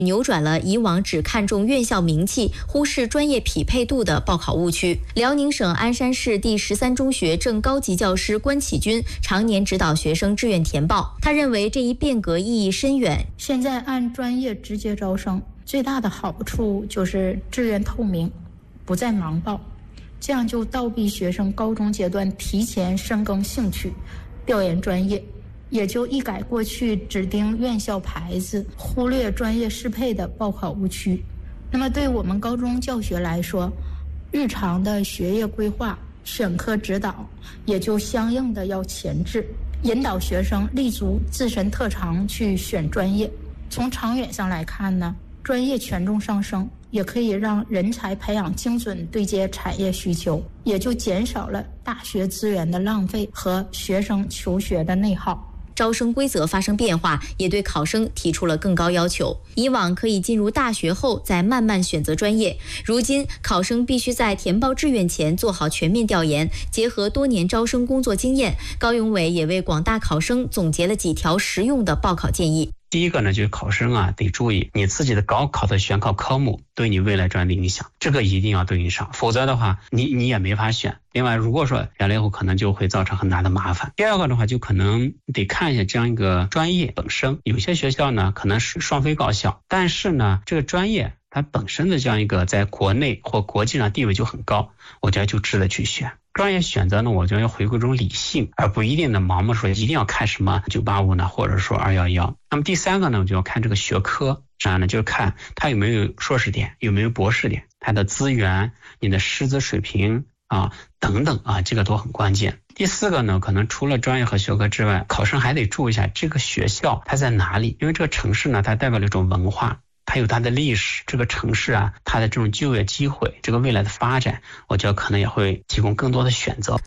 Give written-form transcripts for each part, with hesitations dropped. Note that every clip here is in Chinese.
扭转了以往只看重院校名气、忽视专业匹配度的报考误区。辽宁省鞍山市第13中学正高级教师关启军常年指导学生志愿填报，他认为这一变革意义深远。 现在按专业直接招生，最大的好处就是志愿透明，不再盲报，这样就倒逼学生高中阶段提前深耕兴趣，调研专业，也就一改过去只盯院校牌子，忽略专业适配的报考误区。那么对我们高中教学来说，日常的学业规划、选科指导也就相应的要前置，引导学生立足自身特长去选专业。从长远上来看呢，专业权重上升，也可以让人才培养精准对接产业需求，也就减少了大学资源的浪费和学生求学的内耗。 招生规则发生变化，也对考生提出了更高要求。以往可以进入大学后再慢慢选择专业，如今考生必须在填报志愿前做好全面调研，结合多年招生工作经验。高永伟也为广大考生总结了几条实用的报考建议。 第一个呢，就是考生得注意你自己的高考的选考科目对你未来专业的影响，这个一定要对应上，否则的话你也没法选。另外，如果说原来以后可能就会造成很大的麻烦。第二个的话，就可能得看一下这样一个专业本身，有些学校呢可能是双非高校，但是呢这个专业它本身的这样一个在国内或国际上地位就很高，我觉得就值得去选。专业选择呢，我觉得要回归这种理性，而不一定的盲目说一定要看什么985呢，或者说211。那么第三个呢，就要看这个学科，啥呢？就是看它有没有硕士点，有没有博士点，它的资源、你的师资水平等等这个都很关键。第四个呢，可能除了专业和学科之外，考生还得注意一下这个学校它在哪里，因为这个城市呢，它代表了一种文化。它有它的历史，这个城市它的这种就业机会，这个未来的发展，我觉得可能也会提供更多的选择。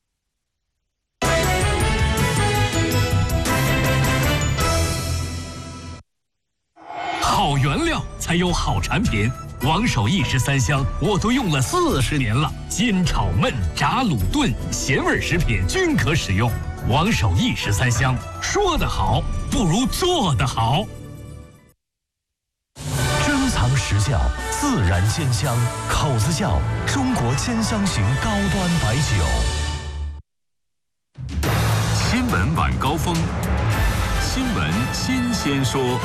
好原料才有好产品，王守义13香我都用了40年了，煎炒焖炸卤炖咸味食品均可使用。王守义13香，说得好不如做得好。 实窖自然煎香，口子窖中国煎香型高端白酒。 新闻晚高峰，新闻新鲜说。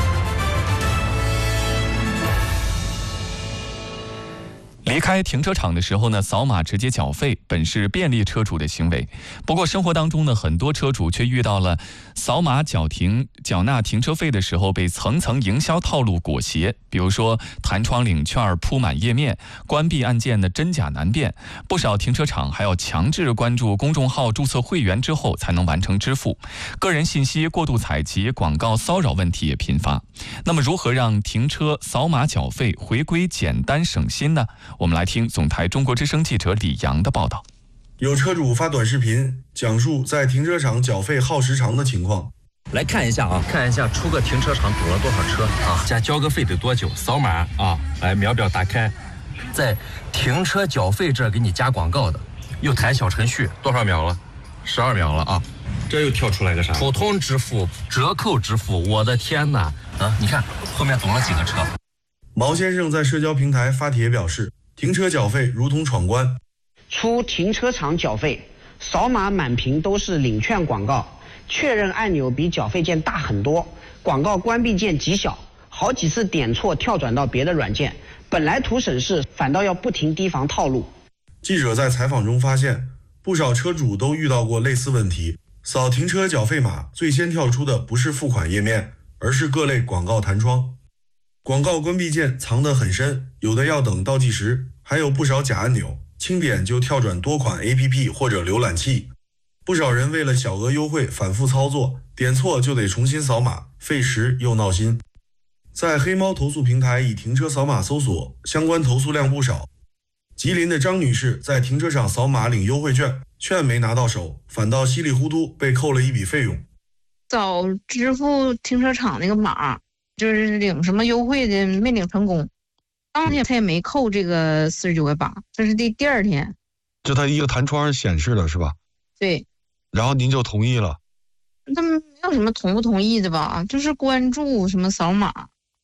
离开停车场的时候呢，扫码直接缴费本是便利车主的行为，不过生活当中呢，很多车主却遇到了扫码缴纳停车费的时候被层层营销套路裹挟，比如说弹窗领券铺满页面，关闭按键的真假难辨，不少停车场还要强制关注公众号注册会员之后才能完成支付，个人信息过度采集，广告骚扰问题也频发。那么如何让停车扫码缴费回归简单省心呢？我们来听总台中国之声记者李阳的报道。 有车主发短视频讲述在停车场缴费耗时长的情况。 来看一下出个停车场堵了多少车加交个费得多久，扫码来秒表打开，在停车缴费这儿给你加广告的，又弹小程序，多少秒了？12秒了这又跳出来个啥？ 普通支付、折扣支付，我的天哪你看后面堵了几个车。 毛先生在社交平台发帖表示，停车缴费如同闯关， 出停车场缴费，扫码满屏都是领券广告，确认按钮比缴费键大很多，广告关闭键极小，好几次点错跳转到别的软件，本来图省事，反倒要不停提防套路。 记者在采访中发现，不少车主都遇到过类似问题，扫停车缴费码最先跳出的不是付款页面，而是各类广告弹窗。广告关闭键藏得很深，有的要等倒计时，还有不少假按钮，轻点就跳转多款 APP 或者浏览器。不少人为了小额优惠反复操作，点错就得重新扫码，费时又闹心。在黑猫投诉平台以停车扫码搜索，相关投诉量不少。吉林的张女士在停车场扫码领优惠券，券没拿到手，反倒稀里糊涂被扣了一笔费用。 早支付停车场那个码，就是领什么优惠的没领成功，当天他也没扣这个49.8，这是第二天， 就他一个弹窗显示的是吧？ 对。 然后您就同意了？ 他没有什么同不同意的吧，就是关注什么扫码。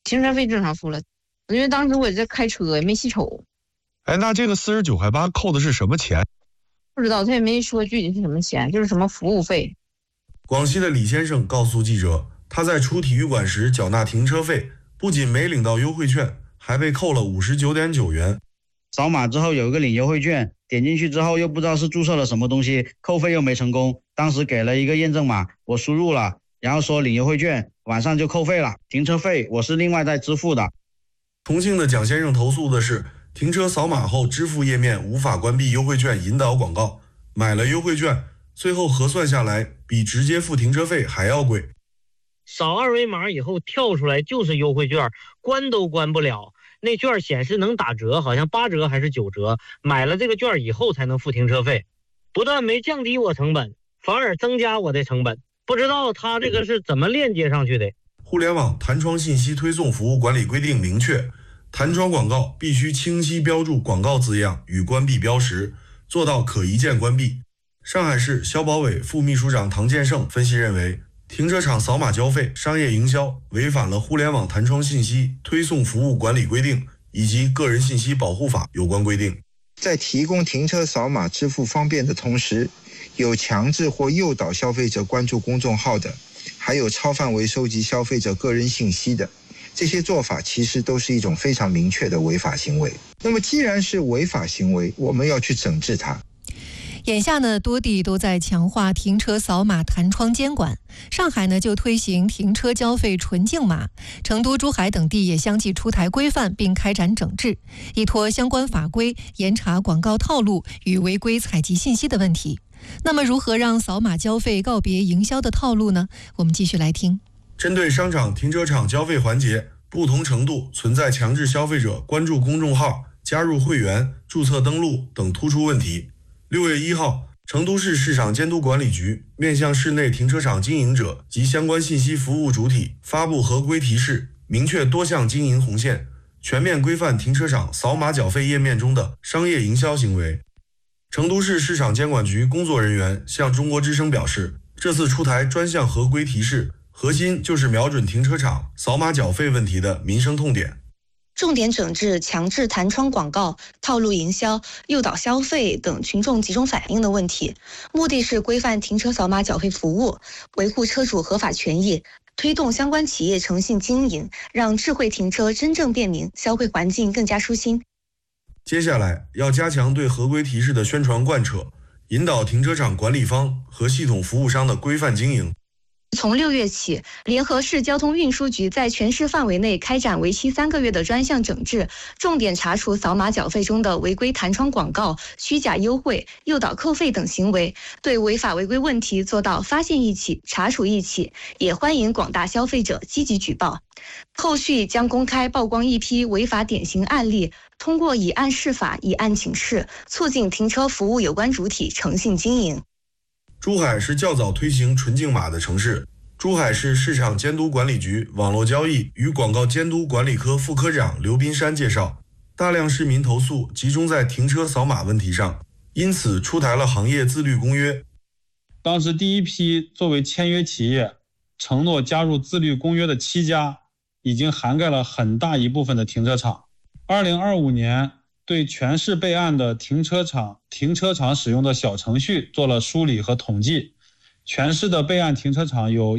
停车费正常付了，因为当时我在开车也没细瞅。 哎，那这个49块8扣的是什么钱？ 不知道，他也没说具体是什么钱，就是什么服务费。 广西的李先生告诉记者，他在出体育馆时缴纳停车费，不仅没领到优惠券，还被扣了59.9元。 扫码之后有一个领优惠券，点进去之后又不知道是注册了什么东西，扣费又没成功。当时给了一个验证码，我输入了，然后说领优惠券，晚上就扣费了。停车费我是另外再支付的。 重庆的蒋先生投诉的是，停车扫码后支付页面无法关闭优惠券引导广告，买了优惠券，最后核算下来比直接付停车费还要贵。 扫二维码以后跳出来就是优惠券，关都关不了。那券显示能打折，好像8折还是9折，买了这个券以后才能付停车费，不但没降低我成本，反而增加我的成本。不知道他这个是怎么链接上去的。 互联网弹窗信息推送服务管理规定明确，弹窗广告必须清晰标注广告字样与关闭标识，做到可一键关闭。上海市消保委副秘书长唐建胜分析认为，停车场扫码交费商业营销违反了互联网弹窗信息推送服务管理规定以及个人信息保护法有关规定。 在提供停车扫码支付方便的同时，有强制或诱导消费者关注公众号的，还有超范围收集消费者个人信息的，这些做法其实都是一种非常明确的违法行为。那么既然是违法行为，我们要去整治它。 眼下呢，多地都在强化停车扫码弹窗监管。上海呢就推行停车交费纯净码，成都、珠海等地也相继出台规范并开展整治，依托相关法规严查广告套路与违规采集信息的问题。那么如何让扫码交费告别营销的套路呢？我们继续来听。 针对商场停车场交费环节不同程度存在强制消费者关注公众号、加入会员、注册登录等突出问题，6月1号，成都市市场监督管理局面向市内停车场经营者及相关信息服务主体发布合规提示，明确多项经营红线，全面规范停车场扫码缴费页面中的商业营销行为。成都市市场监管局工作人员向中国之声表示，这次出台专项合规提示，核心就是瞄准停车场扫码缴费问题的民生痛点， 重点整治强制弹窗广告、套路营销、诱导消费等群众集中反映的问题，目的是规范停车扫码缴费服务，维护车主合法权益，推动相关企业诚信经营，让智慧停车真正便民，消费环境更加舒心。 接下来要加强对合规提示的宣传贯彻，引导停车场管理方和系统服务商的规范经营。 从6月起，联合市交通运输局在全市范围内开展为期3个月的专项整治，重点查处扫码缴费中的违规弹窗广告、虚假优惠、诱导扣费等行为，对违法违规问题做到发现一起、查处一起，也欢迎广大消费者积极举报。后续将公开曝光一批违法典型案例，通过以案释法、以案请示，促进停车服务有关主体诚信经营。 珠海是较早推行纯净码的城市。珠海市市场监督管理局网络交易与广告监督管理科副科长刘斌山介绍，大量市民投诉集中在停车扫码问题上，因此出台了行业自律公约。 当时第一批作为签约企业承诺加入自律公约的7家，已经涵盖了很大一部分的停车场。2025年对全市备案的停车场使用的小程序做了梳理和统计，全市的备案停车场有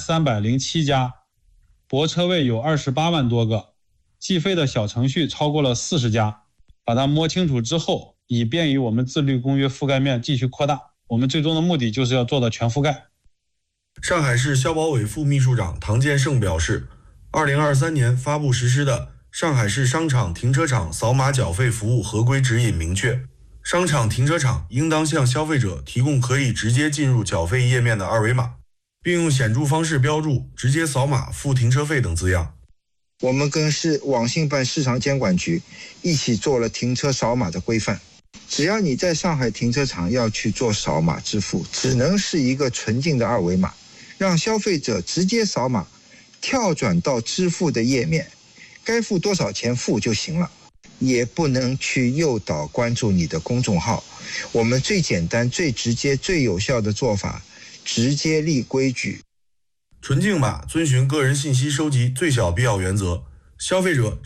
1307家，泊车位有28万多个，计费的小程序超过了40家。把它摸清楚之后，以便于我们自律公约覆盖面继续扩大。我们最终的目的就是要做到全覆盖。 上海市消保委副秘书长唐建胜表示，2023年发布实施的上海市商场停车场扫码缴费服务合规指引明确，商场停车场应当向消费者提供可以直接进入缴费页面的二维码，并用显著方式标注直接扫码付停车费等字样。 我们跟市网信办市场监管局一起做了停车扫码的规范，只要你在上海停车场要去做扫码支付，只能是一个纯净的二维码，让消费者直接扫码跳转到支付的页面，该付多少钱付就行了，也不能去诱导关注你的公众号。我们最简单、最直接、最有效的做法，直接立规矩。 纯净码遵循个人信息收集最小必要原则， 消费者